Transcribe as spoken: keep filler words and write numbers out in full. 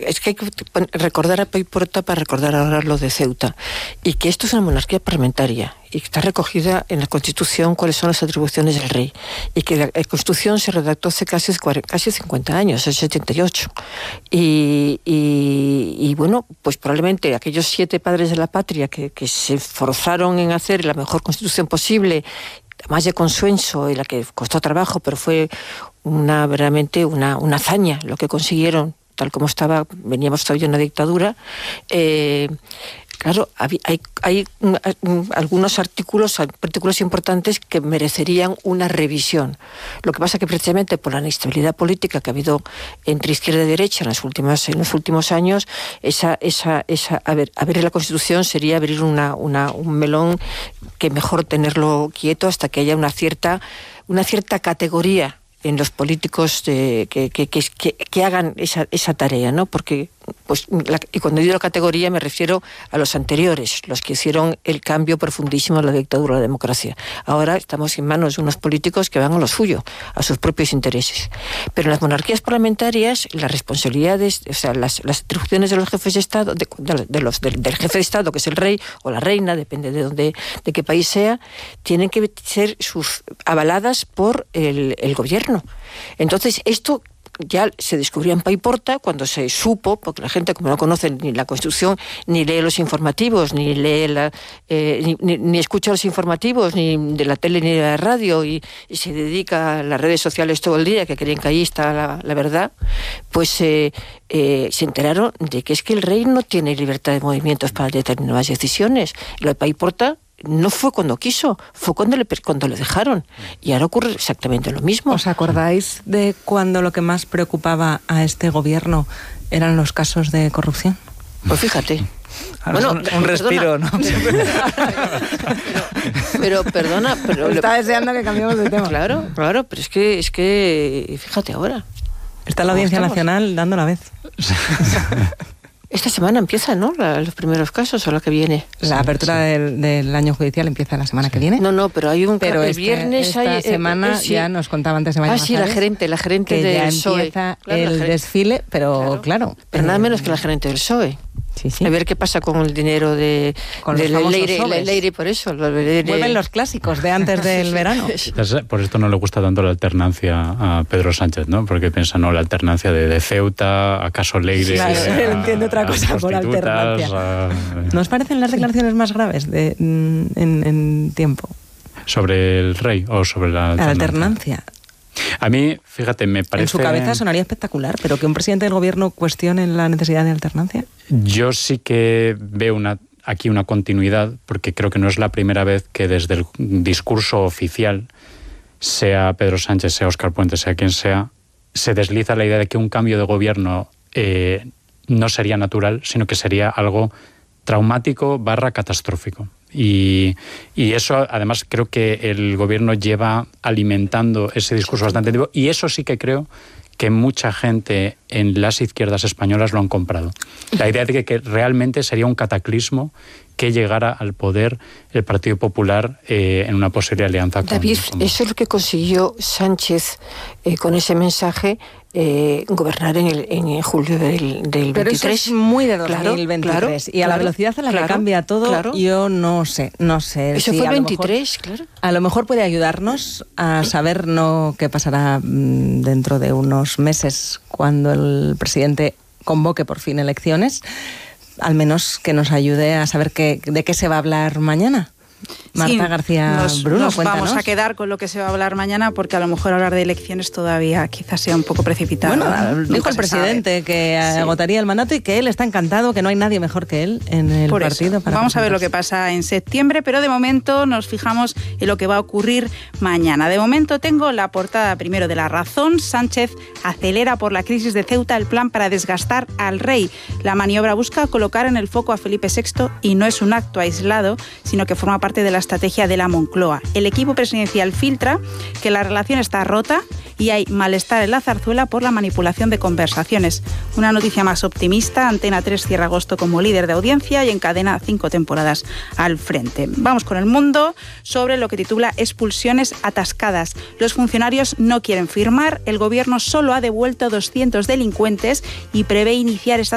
es que hay que recordar a Paiporta para recordar ahora lo de Ceuta, y que esto es una monarquía parlamentaria y que está recogida en la Constitución cuáles son las atribuciones del rey, y que la, la Constitución se redactó hace casi, casi cincuenta años, en setenta y ocho, y, y, y bueno, pues probablemente aquellos siete padres de la patria que, que se esforzaron en hacer la mejor Constitución posible, más de consenso, y la que costó trabajo, pero fue una verdaderamente una, una hazaña lo que consiguieron, tal como estaba, veníamos todavía en una dictadura. Eh, claro, hay, hay, hay algunos artículos, artículos importantes que merecerían una revisión. Lo que pasa es que precisamente por la inestabilidad política que ha habido entre izquierda y derecha en las últimas, en los últimos años, esa, esa, esa, a ver, abrir la Constitución sería abrir una, una, un melón que mejor tenerlo quieto hasta que haya una cierta, una cierta categoría en los políticos de, que, que, que, que, que hagan esa, esa tarea, ¿no? Porque, pues, la, y cuando digo categoría me refiero a los anteriores, los que hicieron el cambio profundísimo a la dictadura, a la democracia. Ahora estamos en manos de unos políticos que van a lo suyo, a sus propios intereses. Pero en las monarquías parlamentarias, las responsabilidades, o sea, las, las atribuciones de los jefes de Estado, de, de, de los, de, del jefe de Estado, que es el rey o la reina, depende de dónde, de qué país sea, tienen que ser sus, avaladas por el, el gobierno. Entonces, esto ya se descubrió en Paiporta cuando se supo, porque la gente, como no conoce ni la Constitución, ni lee los informativos, ni lee la, eh, ni, ni, ni escucha los informativos, ni de la tele ni de la radio, y, y se dedica a las redes sociales todo el día, que creen que ahí está la, la verdad, pues eh, eh, se enteraron de que es que el rey no tiene libertad de movimientos para determinadas decisiones. Lo de Paiporta no fue cuando quiso, fue cuando le, cuando le dejaron. Y ahora ocurre exactamente lo mismo. ¿Os acordáis de cuando lo que más preocupaba a este gobierno eran los casos de corrupción? Pues fíjate. Bueno, un, un respiro, ¿no? Pero, pero perdona, pero está deseando que cambiemos de tema. Claro, claro, pero es que es que fíjate ahora. Está la Audiencia Nacional dando la vez. Esta semana empieza, ¿no? La, los primeros casos, o la que viene. La apertura sí. del, del año judicial empieza la semana sí. que viene. No, no, pero hay un... Pero el este, viernes esta hay... Eh, semana, eh, sí. ya nos contaba antes de María Ah, sí, la gerente, la gerente que del ya P S O E. empieza claro, el desfile, pero claro. claro pero nada menos que la gerente del P S O E. Sí, sí. A ver qué pasa con el dinero de, con de los Leire, Leire, por eso. Leire. Vuelven los clásicos de antes del verano. Por esto no le gusta tanto la alternancia a Pedro Sánchez, ¿no? Porque piensa, no, la alternancia de, de Ceuta, ¿acaso Leire? Claro, él entiende otra cosa por alternancia. A... ¿Nos parecen las declaraciones más graves de, en, en tiempo? ¿Sobre el rey o sobre la alternancia? La alternancia. A mí, fíjate, me parece... En su cabeza sonaría espectacular, pero que un presidente del gobierno cuestione la necesidad de alternancia. Yo sí que veo una, aquí una continuidad, porque creo que no es la primera vez que desde el discurso oficial, sea Pedro Sánchez, sea Óscar Puente, sea quien sea, se desliza la idea de que un cambio de gobierno eh, no sería natural, sino que sería algo traumático barra catastrófico. Y, y eso, además, creo que el gobierno lleva alimentando ese discurso bastante tiempo, y eso sí que creo que mucha gente en las izquierdas españolas lo han comprado. La idea de que, que realmente sería un cataclismo que llegara al poder el Partido Popular eh, en una posible alianza con... David, con... eso es lo que consiguió Sánchez eh, con ese mensaje, eh, gobernar en, el, en julio del, del Pero veintitrés. Pero eso es muy de dos mil veintitrés. Claro, y a claro, la velocidad a la claro, que cambia todo, claro. yo no sé, no sé. Eso si fue el el veintitrés, claro. A lo mejor puede ayudarnos a saber no qué pasará dentro de unos meses cuando el presidente convoque por fin elecciones. Al menos que nos ayude a saber qué, de qué se va a hablar mañana. Marta sí, García nos, Bruno, nos cuéntanos. Vamos a quedar con lo que se va a hablar mañana, porque a lo mejor hablar de elecciones todavía quizás sea un poco precipitado. Bueno, dijo el presidente sabe. que sí. agotaría el mandato y que él está encantado, que no hay nadie mejor que él en el Por partido. Para vamos a ver lo que pasa en septiembre, pero de momento nos fijamos en lo que va a ocurrir mañana. De momento tengo la portada primero de La Razón. Sánchez acelera por la crisis de Ceuta el plan para desgastar al rey. La maniobra busca colocar en el foco a Felipe sexto y no es un acto aislado, sino que forma parte de la estrategia de la Moncloa. El equipo presidencial filtra que la relación está rota y hay malestar en la zarzuela por la manipulación de conversaciones. Una noticia más optimista: Antena tres cierra agosto como líder de audiencia y encadena cinco temporadas al frente. Vamos con El Mundo sobre lo que titula Expulsiones atascadas. Los funcionarios no quieren firmar, el gobierno solo ha devuelto doscientos delincuentes y prevé iniciar esta